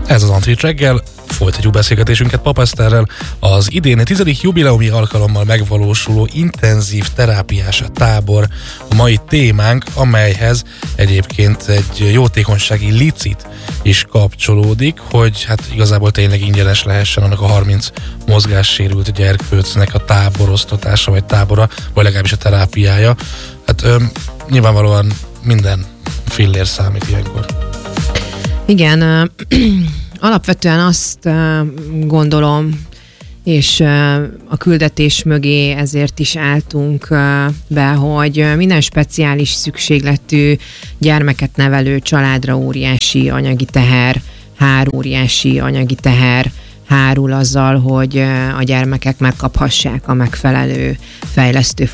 Ez az Antrit reggel, folytatjuk beszélgetésünket Pap Eszterrel. Az idén 10. jubileumi alkalommal megvalósuló intenzív terápiás tábor a mai témánk, amelyhez egyébként egy jótékonysági licit is kapcsolódik, hogy hát igazából tényleg ingyenes lehessen annak a 30 mozgássérült gyerkőcnek a táboroztatása, vagy tábora, vagy legalábbis a terápiája. Hát nyilvánvalóan minden fillér számít ilyenkor. Igen, alapvetően azt gondolom, és a küldetés mögé ezért is álltunk be, hogy minden speciális szükségletű gyermeket nevelő családra óriási anyagi teher, óriási anyagi teher hárul azzal, hogy a gyermekek megkaphassák a megfelelő fejlesztő